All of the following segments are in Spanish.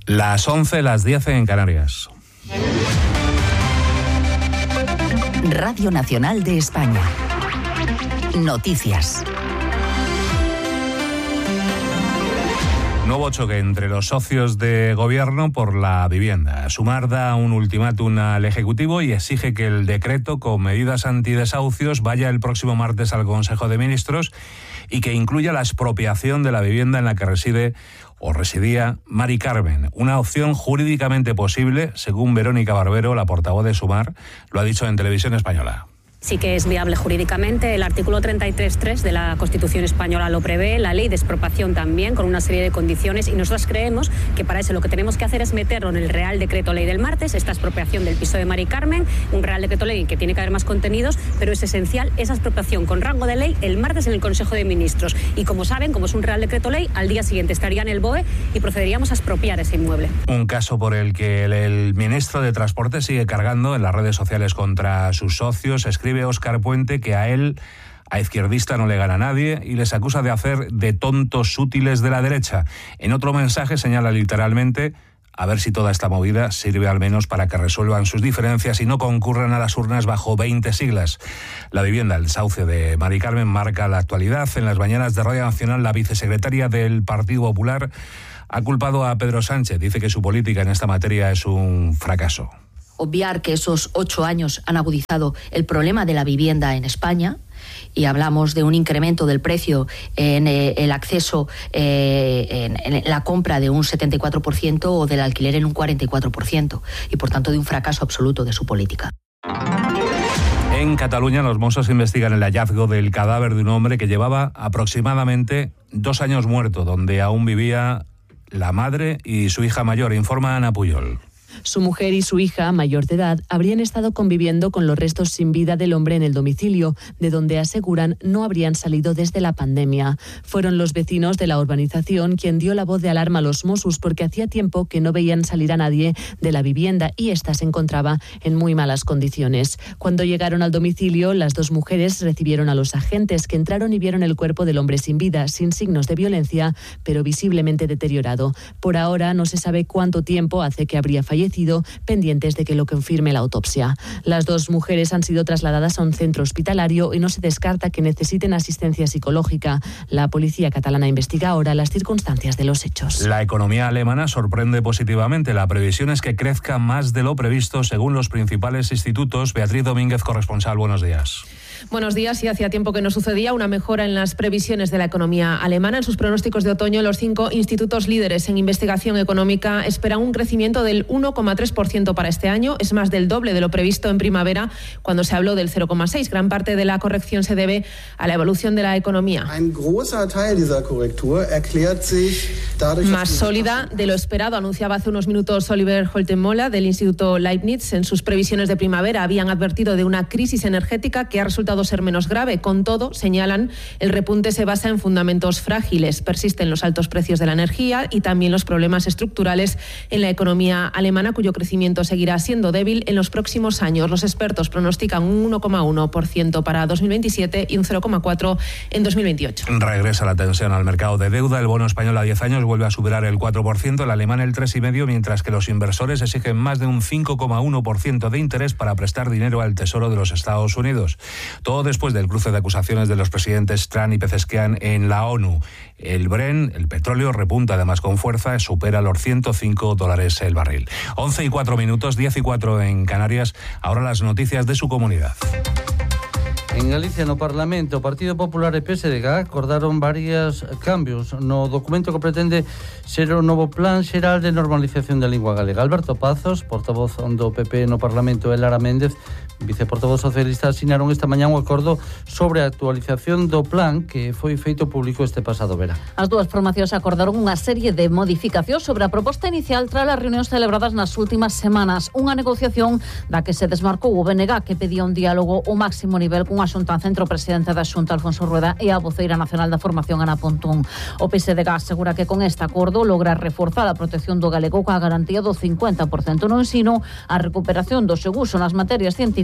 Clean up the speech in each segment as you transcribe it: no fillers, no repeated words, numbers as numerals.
Las 11, las 10 en Canarias. Radio Nacional de España. Noticias. Nuevo choque entre los socios de gobierno por la vivienda. Sumar da un ultimátum al Ejecutivo y exige que el decreto con medidas antidesahucios vaya el próximo martes al Consejo de Ministros y que incluya la expropiación de la vivienda en la que reside o residía Mari Carmen. Una opción jurídicamente posible, según Verónica Barbero, la portavoz de Sumar, lo ha dicho en Televisión Española. Sí que es viable jurídicamente. El artículo 33.3 de la Constitución española lo prevé, la ley de expropiación también, con una serie de condiciones, y nosotros creemos que para eso lo que tenemos que hacer es meterlo en el Real Decreto Ley del martes, esta expropiación del piso de Mari Carmen, un Real Decreto Ley que tiene que haber más contenidos, pero es esencial esa expropiación con rango de ley el martes en el Consejo de Ministros. Y como saben, como es un Real Decreto Ley, al día siguiente estaría en el BOE y procederíamos a expropiar ese inmueble. Un caso por el que el ministro de Transporte sigue cargando en las redes sociales contra sus socios. Escribe Óscar Puente que a izquierdista no le gana nadie y les acusa de hacer de tontos útiles de la derecha. En otro mensaje señala literalmente: a ver si toda esta movida sirve al menos para que resuelvan sus diferencias y no concurran a las urnas bajo 20 siglas. La vivienda, el desahucio de Mari Carmen, marca la actualidad. En las mañanas de Radio Nacional, la vicesecretaria del Partido Popular ha culpado a Pedro Sánchez. Dice que su política en esta materia es un fracaso. Obviar que esos 8 años han agudizado el problema de la vivienda en España, y hablamos de un incremento del precio en el acceso, en la compra de un 74% o del alquiler en un 44%, y por tanto de un fracaso absoluto de su política. En Cataluña, los Mossos investigan el hallazgo del cadáver de un hombre que llevaba aproximadamente 2 años muerto, donde aún vivía la madre y su hija mayor, informa Ana Puyol. Su mujer y su hija, mayor de edad, habrían estado conviviendo con los restos sin vida del hombre en el domicilio, de donde aseguran no habrían salido desde la pandemia. Fueron los vecinos de la urbanización quien dio la voz de alarma a los Mossos porque hacía tiempo que no veían salir a nadie de la vivienda y ésta se encontraba en muy malas condiciones. Cuando llegaron al domicilio, las 2 mujeres recibieron a los agentes, que entraron y vieron el cuerpo del hombre sin vida, sin signos de violencia, pero visiblemente deteriorado. Por ahora no se sabe cuánto tiempo hace que habría fallecido, pendientes de que lo confirme la autopsia. Las 2 mujeres han sido trasladadas a un centro hospitalario y no se descarta que necesiten asistencia psicológica. La policía catalana investiga ahora las circunstancias de los hechos. La economía alemana sorprende positivamente. La previsión es que crezca más de lo previsto según los principales institutos. Beatriz Domínguez, corresponsal, buenos días. Buenos días. Sí, hacía tiempo que no sucedía una mejora en las previsiones de la economía alemana. En sus pronósticos de otoño, los 5 institutos líderes en investigación económica esperan un crecimiento del 1,3% para este año. Es más del doble de lo previsto en primavera, cuando se habló del 0,6%. Gran parte de la corrección se debe a la evolución de la economía. Más sólida de lo esperado, anunciaba hace unos minutos Oliver Holtenmola del Instituto Leibniz. En sus previsiones de primavera habían advertido de una crisis energética que ha resultado ser menos grave. Con todo, señalan, el repunte se basa en fundamentos frágiles. Persisten los altos precios de la energía y también los problemas estructurales en la economía alemana, cuyo crecimiento seguirá siendo débil en los próximos años. Los expertos pronostican un 1,1% para 2027 y un 0,4% en 2028. Regresa la tensión al mercado de deuda. El bono español a 10 años vuelve a superar el 4%, el alemán el 3,5%, mientras que los inversores exigen más de un 5,1% de interés para prestar dinero al Tesoro de los Estados Unidos. Todo después del cruce de acusaciones de los presidentes Trump y Pezeshkian en la ONU. El Brent, el petróleo, repunta además con fuerza, supera los $105 el barril. 11:04, 10:04 en Canarias. Ahora las noticias de su comunidad. En Galicia, no Parlamento, Partido Popular e PSDG acordaron varios cambios no documento que pretende ser o novo Plan Xeral de Normalización da Lingua Galega. Alberto Pazos, portavoz do PP no Parlamento, e Lara Méndez, viceportavoz socialista, asinaron esta mañá un acordo sobre a actualización do plan que foi feito público este pasado verán. As 2 formacións acordaron unha serie de modificacións sobre a proposta inicial tras as reunións celebradas nas últimas semanas. Unha negociación da que se desmarcou o BNG, que pedía un diálogo ao máximo nivel cunha Xunta Centro, presidente da Xunta Alfonso Rueda, e a voceira nacional da formación Ana Pontón. O PSDG asegura que con este acordo logra reforzar a protección do galego coa garantía do 50% no ensino, a recuperación do seu uso nas materias científicas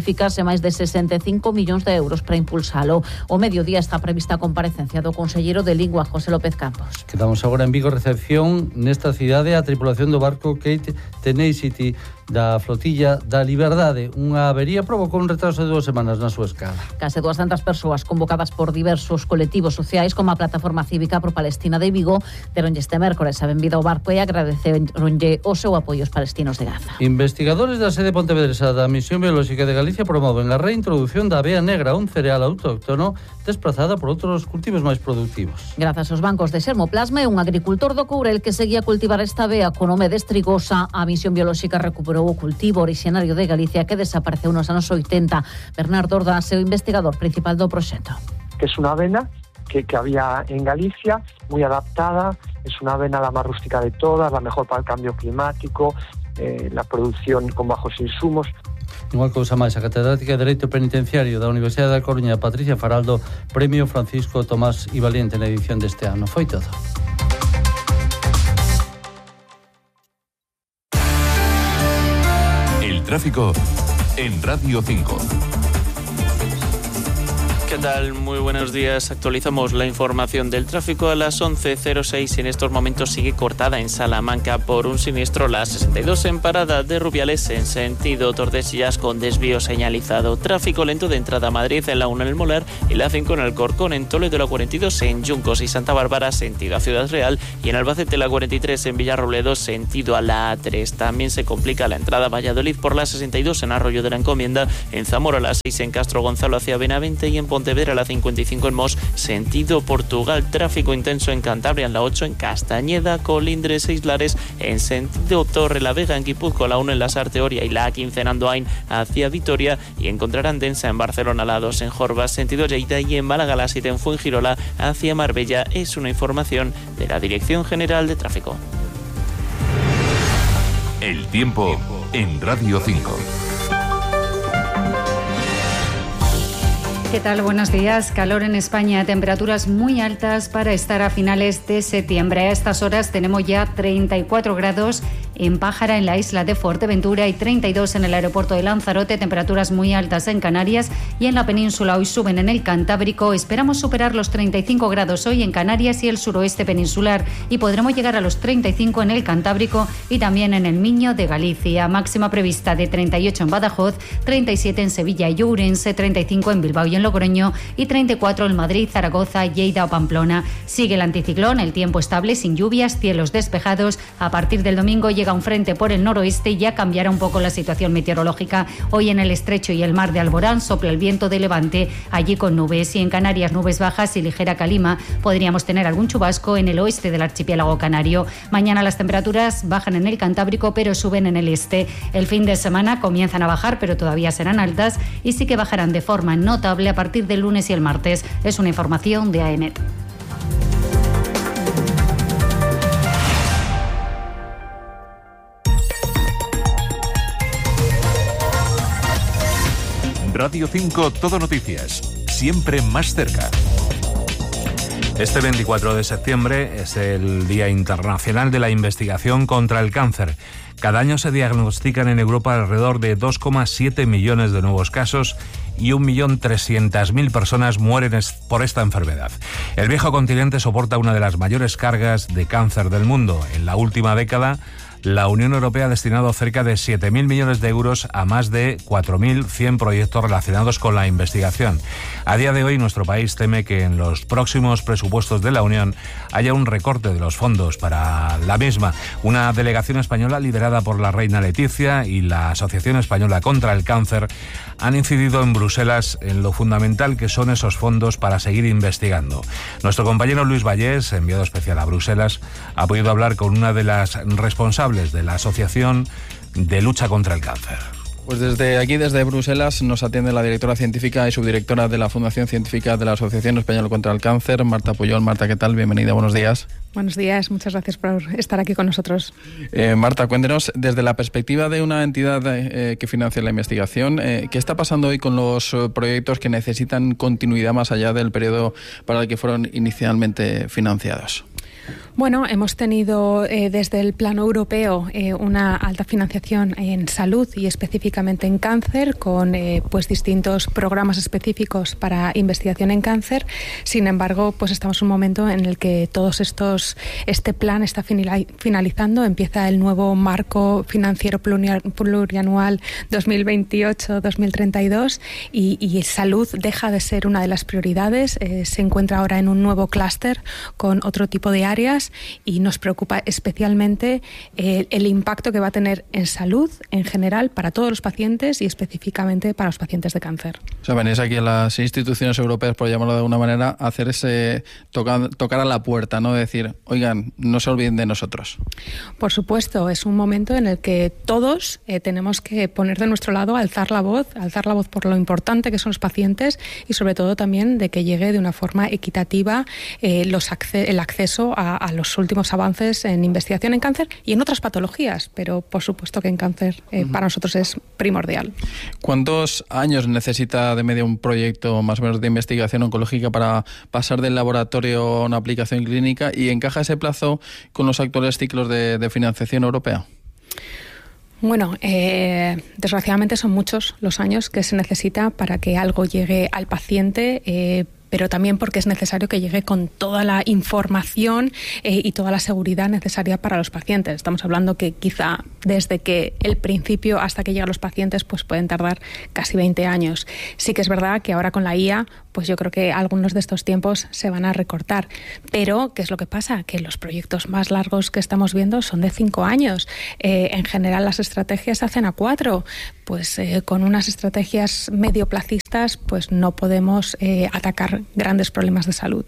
planificase máis de 65 millóns de euros para impulsalo. O mediodía está prevista a comparecencia do conselleiro de Lingua, José López Campos. Quedamos agora en Vigo, recepción nesta cidade a tripulación do barco Kate Tenacity da flotilla da Liberdade. Unha avería provocou un retraso de 2 semanas na súa escala. Case 200 persoas convocadas por diversos colectivos sociais como a Plataforma Cívica Pro Palestina de Vigo deronlle este mércores a benvida ao barco e agradeceronlle o seu apoio aos palestinos de Gaza. Investigadores da sede pontevedresa da Misión Biolóxica de Galicia promoven a reintroducción da avea negra, un cereal autóctono desplazada por outros cultivos máis productivos. Grazas aos bancos de xermoplasma e un agricultor do Courel que seguía a cultivar esta avea con nome de estrigosa, a Misión Biolóxica recuperou o cultivo originario de Galicia que desapareceu nos anos 80. Bernardo Ordaz, o investigador principal do proxecto. Es una avena que había en Galicia, muy adaptada, es una avena la más rústica de todas, la mejor para el cambio climático, la producción con bajos insumos. Unha cousa máis, a catedrática de Dereito Penitenciario da Universidade da Coruña, Patricia Faraldo, Premio Francisco Tomás y Valiente na edición deste ano. Foi todo. El tráfico en Radio 5. ¿Qué tal? Muy buenos días. Actualizamos la información del tráfico a las 11:06. En estos momentos sigue cortada en Salamanca por un siniestro la 62 en parada de Rubiales en sentido Tordesillas con desvío señalizado. Tráfico lento de entrada a Madrid en la 1 en el Molar y la 5 en el Corcón, en Toledo la 42 en Yuncos y Santa Bárbara sentido a Ciudad Real y en Albacete la 43 en Villarrobledo sentido a la A3. También se complica la entrada a Valladolid por la 62 en Arroyo de la Encomienda, en Zamora la 6 en Castro Gonzalo hacia Benavente y en Pontevedra la 55 en Mos sentido Portugal. Tráfico intenso en Cantabria en la 8 en Castañeda, Colindres e Islares en sentido Torre la Vega, en Guipúzcoa la 1 en la Sarteoria y la A15 en Andoain hacia Vitoria y encontrarán densa en Barcelona la 2 en Jorbas sentido Lleida y en Málaga la 7 en Fuengirola hacia Marbella. Es una información de la Dirección General de Tráfico. El tiempo en Radio 5. ¿Qué tal? Buenos días. Calor en España, temperaturas muy altas para estar a finales de septiembre. A estas horas tenemos ya 34 grados en Pájara, en la isla de Fuerteventura, y 32 en el aeropuerto de Lanzarote, temperaturas muy altas en Canarias y en la península. Hoy suben en el Cantábrico. Esperamos superar los 35 grados hoy en Canarias y el suroeste peninsular y podremos llegar a los 35 en el Cantábrico y también en el Miño de Galicia. Máxima prevista de 38 en Badajoz, 37 en Sevilla y Ourense, 35 en Bilbao y en Logroño y 34 en Madrid, Zaragoza, Lleida o Pamplona. Sigue el anticiclón, el tiempo estable, sin lluvias, cielos despejados. A partir del domingo llega un frente por el noroeste y ya cambiará un poco la situación meteorológica. Hoy en el estrecho y el mar de Alborán sopla el viento de levante, allí con nubes, y en Canarias nubes bajas y ligera calima. Podríamos tener algún chubasco en el oeste del archipiélago canario. Mañana las temperaturas bajan en el Cantábrico pero suben en el este. El fin de semana comienzan a bajar pero todavía serán altas y sí que bajarán de forma notable a partir del lunes y el martes. Es una información de AEMET. Radio 5 Todo Noticias, siempre más cerca. Este 24 de septiembre es el Día Internacional de la Investigación contra el Cáncer. Cada año se diagnostican en Europa alrededor de 2,7 millones de nuevos casos y 1.300.000 personas mueren por esta enfermedad. El viejo continente soporta una de las mayores cargas de cáncer del mundo. En la última década, la Unión Europea ha destinado cerca de 7.000 millones de euros a más de 4.100 proyectos relacionados con la investigación. A día de hoy, nuestro país teme que en los próximos presupuestos de la Unión haya un recorte de los fondos para la misma. Una delegación española liderada por la reina Leticia y la Asociación Española contra el Cáncer han incidido en Bruselas en lo fundamental que son esos fondos para seguir investigando. Nuestro compañero Luis Vallés, enviado especial a Bruselas, ha podido hablar con una de las responsables de la Asociación de Lucha contra el Cáncer. Pues desde aquí, desde Bruselas, nos atiende la directora científica y subdirectora de la Fundación Científica de la Asociación Española contra el Cáncer, Marta Puyol. Marta, ¿qué tal? Bienvenida, buenos días. Buenos días, muchas gracias por estar aquí con nosotros. Marta, cuéntenos, desde la perspectiva de una entidad que financia la investigación, ¿qué está pasando hoy con los proyectos que necesitan continuidad más allá del periodo para el que fueron inicialmente financiados? Bueno, hemos tenido desde el plano europeo una alta financiación en salud y específicamente en cáncer, con pues distintos programas específicos para investigación en cáncer. Sin embargo, pues estamos en un momento en el que este plan está finalizando. Empieza el nuevo marco financiero plurianual 2028-2032 y salud deja de ser una de las prioridades. Se encuentra ahora en un nuevo clúster con otro tipo de áreas y nos preocupa especialmente el impacto que va a tener en salud en general para todos los pacientes y específicamente para los pacientes de cáncer. O sea, venís aquí a las instituciones europeas, por llamarlo de alguna manera, a hacer ese tocar a la puerta, ¿no? Decir, oigan, no se olviden de nosotros. Por supuesto, es un momento en el que todos tenemos que poner de nuestro lado, alzar la voz por lo importante que son los pacientes y sobre todo también de que llegue de una forma equitativa el acceso a los últimos avances en investigación en cáncer y en otras patologías, pero por supuesto que en cáncer para nosotros es primordial. ¿Cuántos años necesita de media un proyecto más o menos de investigación oncológica para pasar del laboratorio a una aplicación clínica y encaja ese plazo con los actuales ciclos de financiación europea? Bueno, desgraciadamente son muchos los años que se necesita para que algo llegue al paciente, pero también porque es necesario que llegue con toda la información y toda la seguridad necesaria para los pacientes. Estamos hablando que quizá desde que el principio hasta que llegan los pacientes pues pueden tardar casi 20 años. Sí que es verdad que ahora con la IA pues yo creo que algunos de estos tiempos se van a recortar. Pero, ¿qué es lo que pasa? Que los proyectos más largos que estamos viendo son de 5 años. En general las estrategias se hacen a 4. Pues con unas estrategias medioplacistas pues no podemos atacar grandes problemas de salud.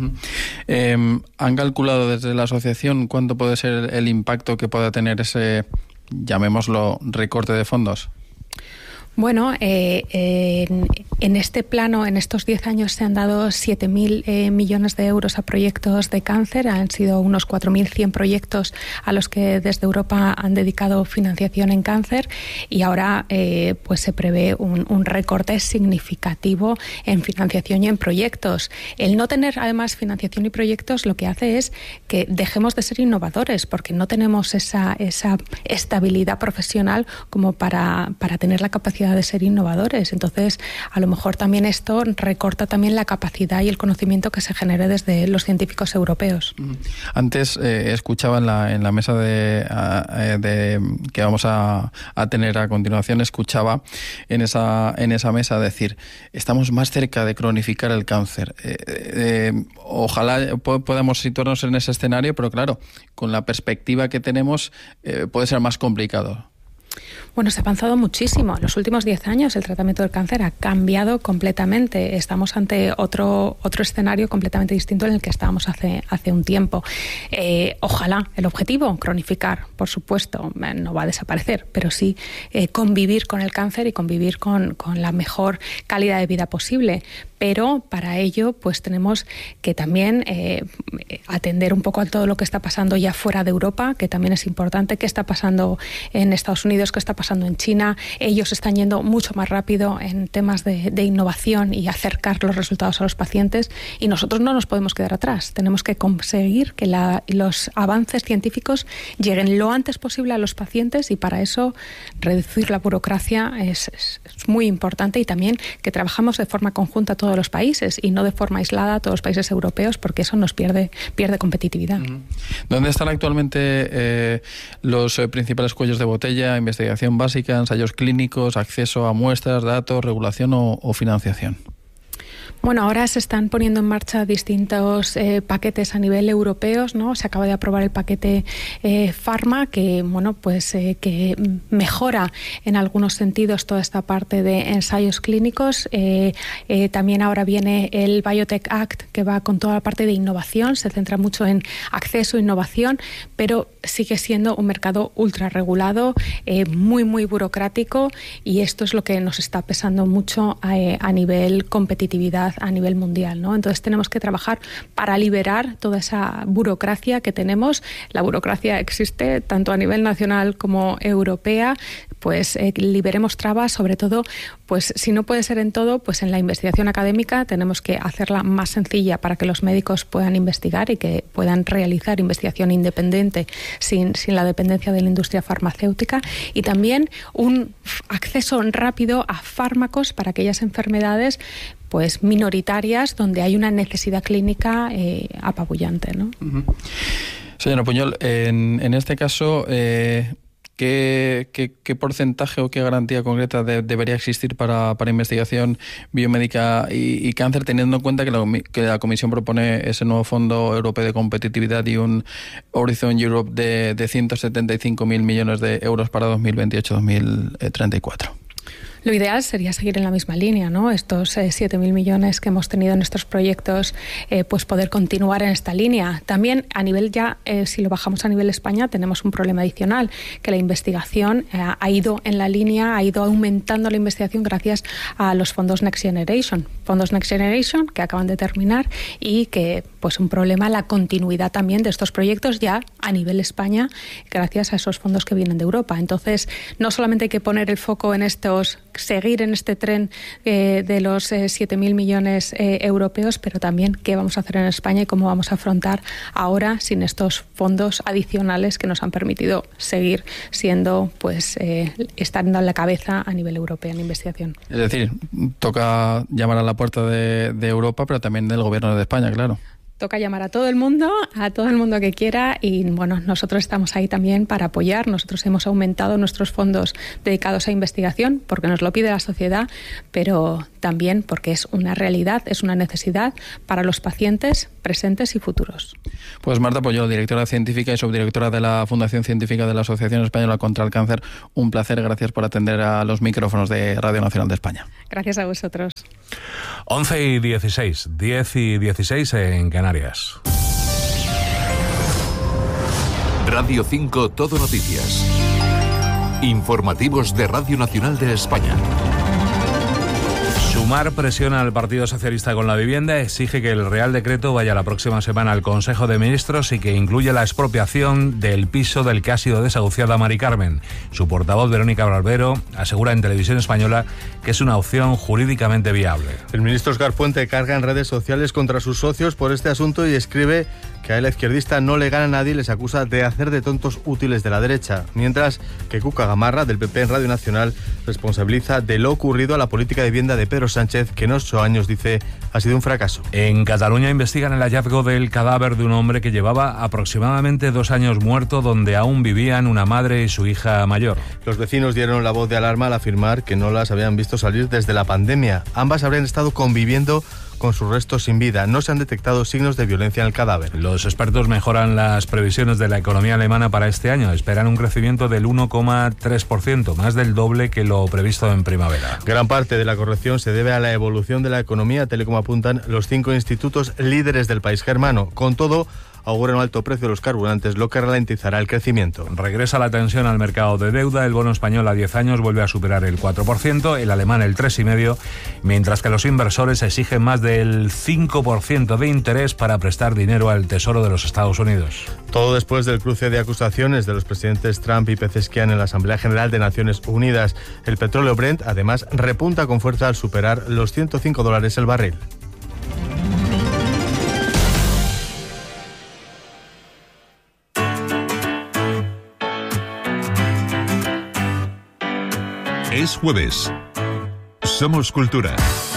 ¿Han calculado desde la asociación cuánto puede ser el impacto que pueda tener ese, llamémoslo, recorte de fondos? Bueno, en este plano, en estos 10 años se han dado 7.000 millones de euros a proyectos de cáncer. Han sido unos 4.100 proyectos a los que desde Europa han dedicado financiación en cáncer y ahora pues se prevé un recorte significativo en financiación y en proyectos. El no tener además financiación y proyectos lo que hace es que dejemos de ser innovadores porque no tenemos esa estabilidad profesional como para tener la capacidad de ser innovadores. Entonces, a lo mejor también esto recorta también la capacidad y el conocimiento que se genere desde los científicos europeos. Antes escuchaba en la mesa de que vamos a tener a continuación, escuchaba en esa mesa decir, estamos más cerca de cronificar el cáncer. Ojalá podamos situarnos en ese escenario, pero claro, con la perspectiva que tenemos puede ser más complicado. Bueno, se ha avanzado muchísimo. En los últimos 10 años el tratamiento del cáncer ha cambiado completamente. Estamos ante otro escenario completamente distinto en el que estábamos hace un tiempo. Ojalá el objetivo, cronificar, por supuesto, no va a desaparecer, pero sí convivir con el cáncer y convivir con la mejor calidad de vida posible. Pero para ello pues tenemos que también atender un poco a todo lo que está pasando ya fuera de Europa, que también es importante, qué está pasando en Estados Unidos, qué está pasando en China. Ellos están yendo mucho más rápido en temas de innovación y acercar los resultados a los pacientes y nosotros no nos podemos quedar atrás. Tenemos que conseguir que los avances científicos lleguen lo antes posible a los pacientes y para eso reducir la burocracia es muy importante y también que trabajamos de forma conjunta todos los países y no de forma aislada a todos los países europeos porque eso nos pierde competitividad. ¿Dónde están actualmente los principales cuellos de botella? Investigación básica, ensayos clínicos, acceso a muestras, datos, regulación o financiación. Bueno, ahora se están poniendo en marcha distintos paquetes a nivel europeo, ¿no? Se acaba de aprobar el paquete Pharma, que que mejora en algunos sentidos toda esta parte de ensayos clínicos. También ahora viene el Biotech Act, que va con toda la parte de innovación, se centra mucho en acceso e innovación, pero sigue siendo un mercado ultra regulado, muy burocrático, y esto es lo que nos está pesando mucho a nivel competitividad obesidad a nivel mundial, ¿no? Entonces tenemos que trabajar para liberar toda esa burocracia que tenemos. La burocracia existe tanto a nivel nacional como europea. Pues liberemos trabas, sobre todo, pues si no puede ser en todo, pues en la investigación académica tenemos que hacerla más sencilla para que los médicos puedan investigar y que puedan realizar investigación independiente sin la dependencia de la industria farmacéutica, y también un acceso rápido a fármacos para aquellas enfermedades pues minoritarias donde hay una necesidad clínica apabullante, ¿no? Señora Puñol, en este caso, ¿qué porcentaje o qué garantía concreta debería existir para investigación biomédica y cáncer, teniendo en cuenta que la Comisión propone ese nuevo Fondo Europeo de Competitividad y un Horizon Europe de 175.000 millones de euros para 2028-2034? Lo ideal sería seguir en la misma línea, ¿no? Estos 7.000 millones que hemos tenido en estos proyectos, pues poder continuar en esta línea. También a nivel si lo bajamos a nivel España, tenemos un problema adicional, que la investigación ha ido en la línea, ha ido aumentando la investigación gracias a los fondos Next Generation. Fondos Next Generation que acaban de terminar y que, pues un problema, la continuidad también de estos proyectos ya a nivel España, gracias a esos fondos que vienen de Europa. Entonces, no solamente hay que poner el foco en seguir en este tren de los 7.000 millones europeos, pero también qué vamos a hacer en España y cómo vamos a afrontar ahora sin estos fondos adicionales que nos han permitido seguir siendo, pues, estando en la cabeza a nivel europeo en investigación. Es decir, toca llamar a la puerta de Europa, pero también del Gobierno de España, claro. Toca llamar a todo el mundo que quiera, y bueno, nosotros estamos ahí también para apoyar. Nosotros hemos aumentado nuestros fondos dedicados a investigación porque nos lo pide la sociedad, pero también porque es una realidad, es una necesidad para los pacientes presentes y futuros. Pues Marta Puñol, directora científica y subdirectora de la Fundación Científica de la Asociación Española contra el Cáncer, un placer, gracias por atender a los micrófonos de Radio Nacional de España. Gracias a vosotros. 11:16, 10:16 en Canarias. Radio 5 Todo Noticias. Informativos de Radio Nacional de España. Sumar presiona al Partido Socialista con la vivienda, exige que el Real Decreto vaya la próxima semana al Consejo de Ministros y que incluya la expropiación del piso del que ha sido desahuciada Mari Carmen. Su portavoz, Verónica Barbero, asegura en Televisión Española que es una opción jurídicamente viable. El ministro Óscar Puente carga en redes sociales contra sus socios por este asunto y escribe que a la izquierdista no le gana a nadie y les acusa de hacer de tontos útiles de la derecha, mientras que Cuca Gamarra, del PP en Radio Nacional, responsabiliza de lo ocurrido a la política de vivienda de Pedro Sánchez, que en 8 años, dice, ha sido un fracaso. En Cataluña investigan el hallazgo del cadáver de un hombre que llevaba aproximadamente 2 años muerto, donde aún vivían una madre y su hija mayor. Los vecinos dieron la voz de alarma al afirmar que no las habían visto salir desde la pandemia. Ambas habrían estado conviviendo con sus restos sin vida. No se han detectado signos de violencia en el cadáver. Los expertos mejoran las previsiones de la economía alemana para este año. Esperan un crecimiento del 1,3%, más del doble que lo previsto en primavera. Gran parte de la corrección se debe a la evolución de la economía, tal y como apuntan los 5 institutos líderes del país germano. Con todo, auguran un alto precio de los carburantes, lo que ralentizará el crecimiento. Regresa la tensión al mercado de deuda. El bono español a 10 años vuelve a superar el 4%, el alemán el 3,5%, mientras que los inversores exigen más del 5% de interés para prestar dinero al Tesoro de los Estados Unidos. Todo después del cruce de acusaciones de los presidentes Trump y Pezeshkian en la Asamblea General de Naciones Unidas. El petróleo Brent, además, repunta con fuerza al superar los $105 el barril. Es jueves. Somos Cultura.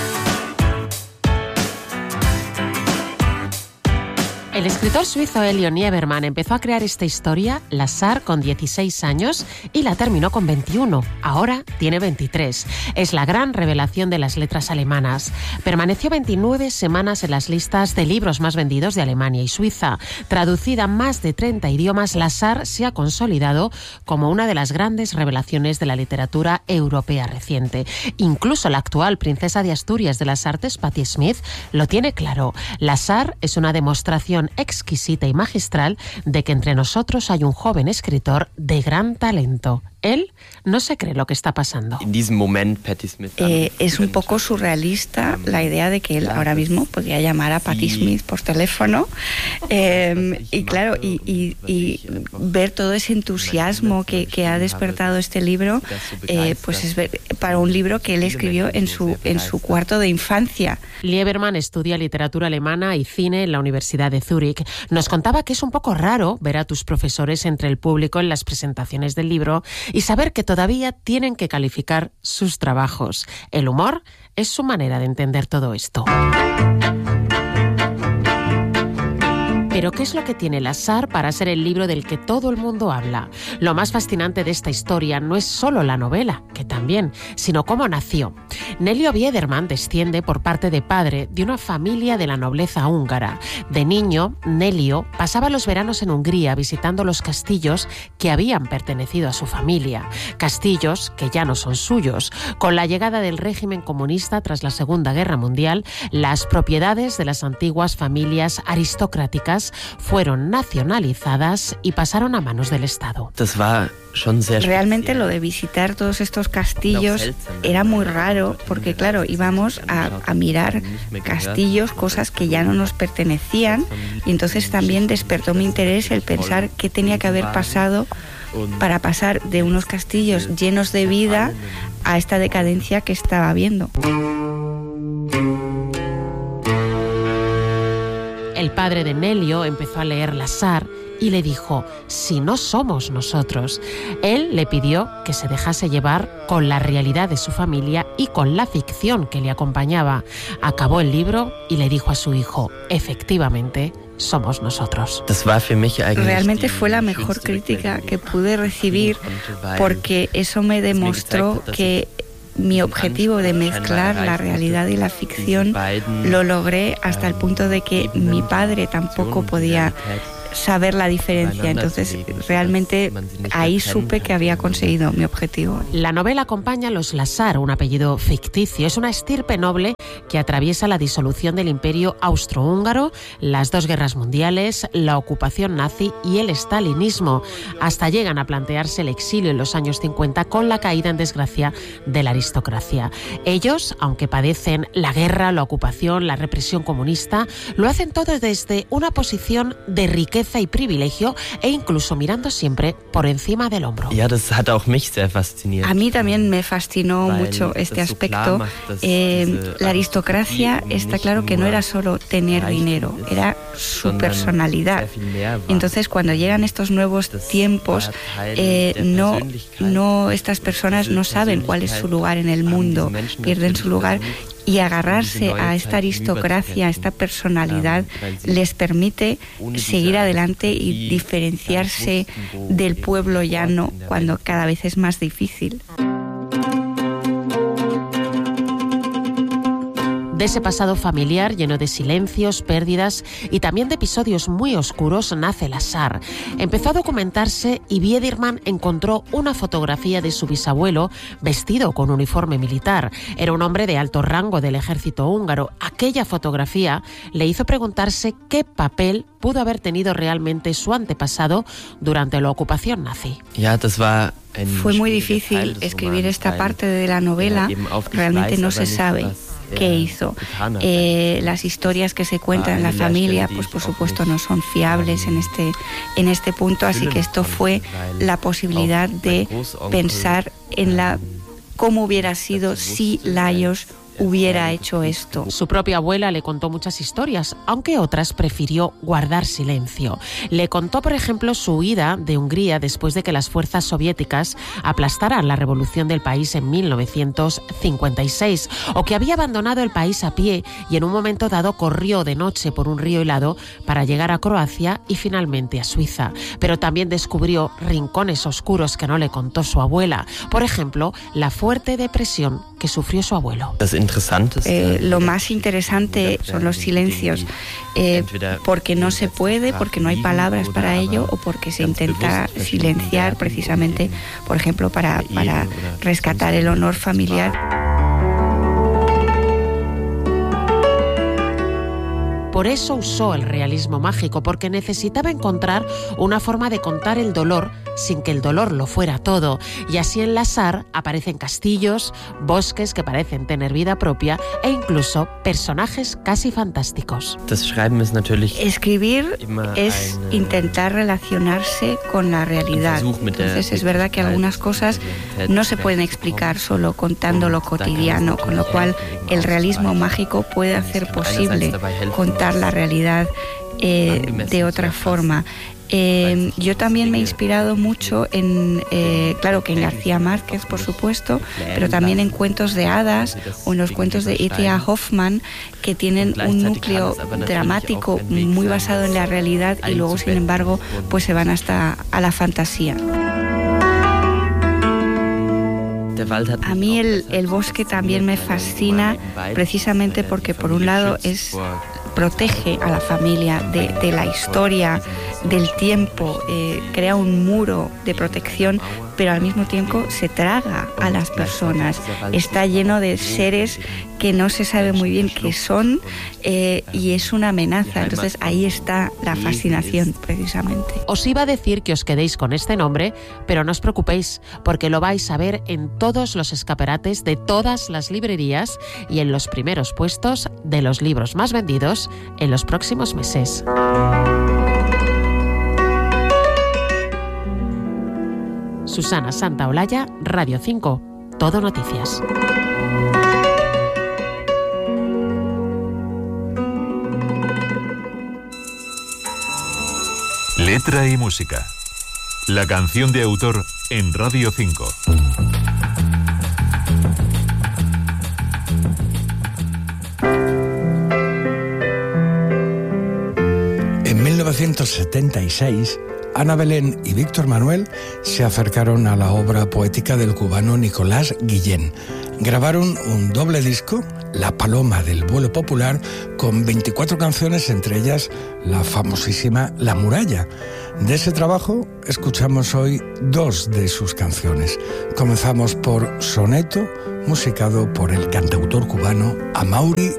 El escritor suizo Elio Niebermann empezó a crear esta historia, Lazar, con 16 años y la terminó con 21. Ahora tiene 23. Es la gran revelación de las letras alemanas. Permaneció 29 semanas en las listas de libros más vendidos de Alemania y Suiza. Traducida a más de 30 idiomas, Lazar se ha consolidado como una de las grandes revelaciones de la literatura europea reciente. Incluso la actual princesa de Asturias de las artes, Patti Smith, lo tiene claro. Lazar es una demostración exquisita y magistral de que entre nosotros hay un joven escritor de gran talento. Él no se cree lo que está pasando. Es un poco surrealista la idea de que él ahora mismo podría llamar a Patti Smith por teléfono y claro, y ver todo ese entusiasmo que ha despertado este libro, pues es para un libro que él escribió en su cuarto de infancia. Lieberman estudia literatura alemana y cine en la Universidad de Zúrich. Nos contaba que es un poco raro ver a tus profesores entre el público en las presentaciones del libro y saber que todavía tienen que calificar sus trabajos. El humor es su manera de entender todo esto. Pero ¿qué es lo que tiene Lasar para ser el libro del que todo el mundo habla? Lo más fascinante de esta historia no es solo la novela, que también, sino cómo nació. Nelio Biederman desciende por parte de padre de una familia de la nobleza húngara. De niño, Nelio pasaba los veranos en Hungría visitando los castillos que habían pertenecido a su familia. Castillos que ya no son suyos. Con la llegada del régimen comunista tras la Segunda Guerra Mundial, las propiedades de las antiguas familias aristocráticas fueron nacionalizadas y pasaron a manos del Estado. Realmente lo de visitar todos estos castillos era muy raro porque, claro, íbamos a mirar castillos, cosas que ya no nos pertenecían, y entonces también despertó mi interés el pensar qué tenía que haber pasado para pasar de unos castillos llenos de vida a esta decadencia que estaba viendo. El padre de Nelio empezó a leer Lasar y le dijo, si no somos nosotros. Él le pidió que se dejase llevar con la realidad de su familia y con la ficción que le acompañaba. Acabó el libro y le dijo a su hijo, efectivamente, somos nosotros. Realmente fue la mejor crítica que pude recibir porque eso me demostró que mi objetivo de mezclar la realidad y la ficción lo logré hasta el punto de que mi padre tampoco podía saber la diferencia. Entonces, realmente ahí supe que había conseguido mi objetivo. La novela acompaña a los Lasar, un apellido ficticio. Es una estirpe noble que atraviesa la disolución del Imperio Austrohúngaro, las dos guerras mundiales, la ocupación nazi y el stalinismo. Hasta llegan a plantearse el exilio en los años 50 con la caída en desgracia de la aristocracia. Ellos, aunque padecen la guerra, la ocupación, la represión comunista, lo hacen todo desde una posición de riqueza y privilegio e incluso mirando siempre por encima del hombro. A mí también me fascinó mucho este aspecto. La aristocracia está claro que no era solo tener dinero, era su personalidad. Entonces, cuando llegan estos nuevos tiempos, estas personas no saben cuál es su lugar en el mundo, pierden su lugar. Y agarrarse a esta aristocracia, a esta personalidad, les permite seguir adelante y diferenciarse del pueblo llano cuando cada vez es más difícil. De ese pasado familiar lleno de silencios, pérdidas y también de episodios muy oscuros nace Lasar. Empezó a documentarse y Biederman encontró una fotografía de su bisabuelo vestido con uniforme militar. Era un hombre de alto rango del ejército húngaro. Aquella fotografía le hizo preguntarse qué papel pudo haber tenido realmente su antepasado durante la ocupación nazi. Fue muy difícil escribir esta parte de la novela. Realmente no se sabe qué hizo. Las historias que se cuentan en la familia, pues por supuesto no son fiables en este punto, así que esto fue la posibilidad de pensar en cómo hubiera sido si Lajos hubiera hecho esto. Su propia abuela le contó muchas historias, aunque otras prefirió guardar silencio. Le contó, por ejemplo, su huida de Hungría después de que las fuerzas soviéticas aplastaran la revolución del país en 1956, o que había abandonado el país a pie y en un momento dado corrió de noche por un río helado para llegar a Croacia y finalmente a Suiza. Pero también descubrió rincones oscuros que no le contó su abuela. Por ejemplo, la fuerte depresión que sufrió su abuelo. Lo más interesante son los silencios, porque no se puede, porque no hay palabras para ello, o porque se intenta silenciar precisamente, por ejemplo, para rescatar el honor familiar. Por eso usó el realismo mágico, porque necesitaba encontrar una forma de contar el dolor sin que el dolor lo fuera todo. Y así en la SAR aparecen castillos, bosques que parecen tener vida propia e incluso personajes casi fantásticos. Escribir es intentar relacionarse con la realidad. Entonces es verdad que algunas cosas no se pueden explicar solo contando lo cotidiano, con lo cual el realismo mágico puede hacer posible contar la realidad de otra forma. Yo también me he inspirado mucho claro que en García Márquez, por supuesto, pero también en cuentos de hadas o en los cuentos de E.T.A. Hoffmann, que tienen un núcleo dramático muy basado en la realidad y luego, sin embargo, pues se van hasta a la fantasía. A mí el bosque también me fascina, precisamente porque por un lado protege a la familia de la historia, del tiempo, crea un muro de protección, pero al mismo tiempo se traga a las personas. Está lleno de seres que no se sabe muy bien qué son y es una amenaza. Entonces ahí está la fascinación, precisamente. Os iba a decir que os quedéis con este nombre, pero no os preocupéis, porque lo vais a ver en todos los escaparates de todas las librerías y en los primeros puestos de los libros más vendidos en los próximos meses. Susana Santaolalla, Radio 5, Todo Noticias. Letra y música. La canción de autor en Radio 5. En 1976, Ana Belén y Víctor Manuel se acercaron a la obra poética del cubano Nicolás Guillén. Grabaron un doble disco, La Paloma del Vuelo Popular, con 24 canciones, entre ellas la famosísima La Muralla. De ese trabajo escuchamos hoy 2 de sus canciones. Comenzamos por Soneto, musicado por el cantautor cubano Amaury